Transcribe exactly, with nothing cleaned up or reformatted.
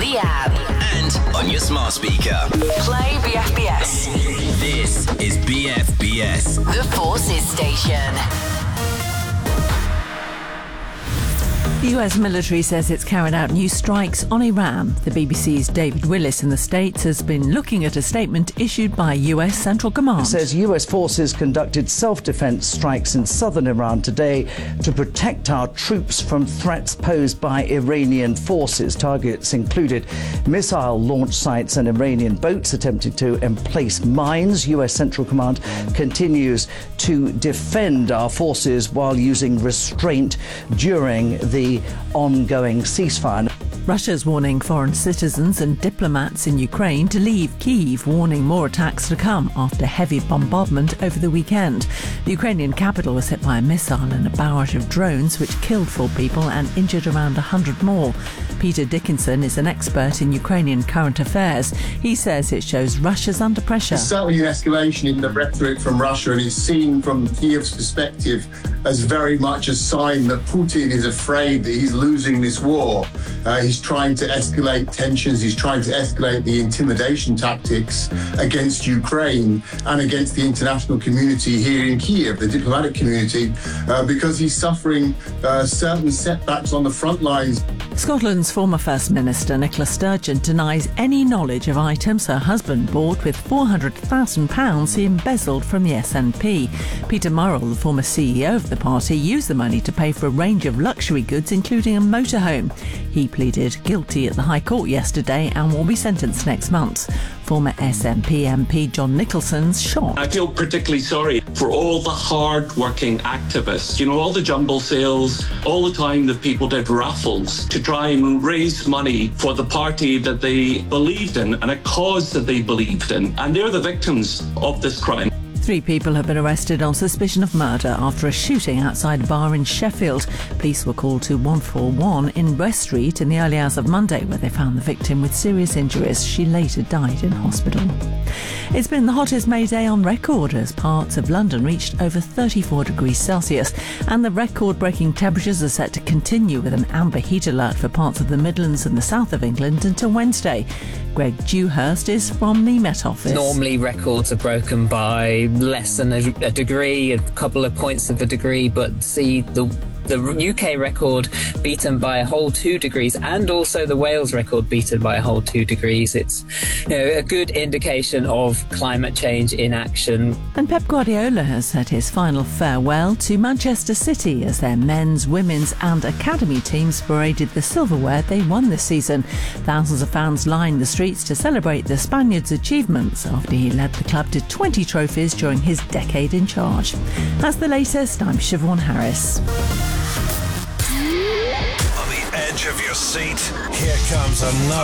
the app. And on your smart speaker. Play B F B S. This is B F B S. The Forces Station. The U S military says it's carried out new strikes on Iran. The B B C's David Willis in the States has been looking at a statement issued by U S Central Command. It says U S forces conducted self-defense strikes in southern Iran today to protect our troops from threats posed by Iranian forces. Targets included missile launch sites and Iranian boats attempting to emplace mines. U S Central Command continues to defend our forces while using restraint during the ongoing ceasefire. Russia's warning foreign citizens and diplomats in Ukraine to leave Kyiv, warning more attacks to come after heavy bombardment over the weekend. The Ukrainian capital was hit by a missile and a barrage of drones which killed four people and injured around one hundred more. Peter Dickinson is an expert in Ukrainian current affairs. He says it shows Russia's under pressure. There's certainly an escalation in the rhetoric from Russia, and it's seen from Kyiv's perspective as very much a sign that Putin is afraid that he's losing this war. Uh, he's trying to escalate tensions, he's trying to escalate the intimidation tactics against Ukraine and against the international community here in Kyiv, the diplomatic community, uh, because he's suffering uh, certain setbacks on the front lines. Scotland's former First Minister Nicola Sturgeon denies any knowledge of items her husband bought with four hundred thousand pounds he embezzled from the S N P. Peter Murrell, the former C E O of the party, used the money to pay for a range of luxury goods, including a motorhome. He pleaded guilty at the High Court yesterday and will be sentenced next month. Former S N P M P John Nicholson's shocked. I feel particularly sorry for all the hard-working activists. You know, all the jumble sales, all the time that people did raffles to try and raise money for the party that they believed in and a cause that they believed in. And they're the victims of this crime. Three people have been arrested on suspicion of murder after a shooting outside a bar in Sheffield. Police were called to one four one in West Street in the early hours of Monday, where they found the victim with serious injuries. She later died in hospital. It's been the hottest May day on record as parts of London reached over thirty-four degrees Celsius, and the record-breaking temperatures are set to continue with an amber heat alert for parts of the Midlands and the south of England until Wednesday. Greg Dewhurst is from the Met Office. Normally records are broken by less than a, a degree, a couple of points of a degree, but see the the U K record beaten by a whole two degrees and also the Wales record beaten by a whole two degrees. It's, you know, a good indication of climate change in action. And Pep Guardiola has said his final farewell to Manchester City as their men's, women's and academy teams paraded the silverware they won this season. Thousands of fans lined the streets to celebrate the Spaniard's achievements after he led the club to twenty trophies during his decade in charge. That's the latest. I'm Siobhan Harris. On the edge of your seat, here comes another